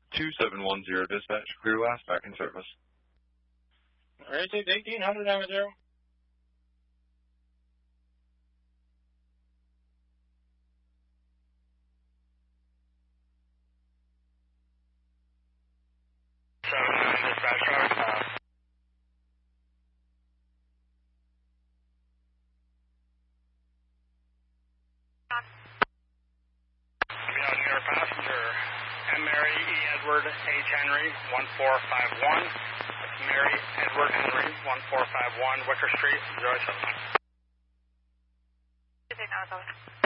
2710 dispatch, clear last, back in service. Alright, take 1800 Amadero. Dispatch truck. New York passenger, M. Mary E. Edward H. Henry, 1451. That's Mary Edward Henry, 1451, Wicker Street, 079.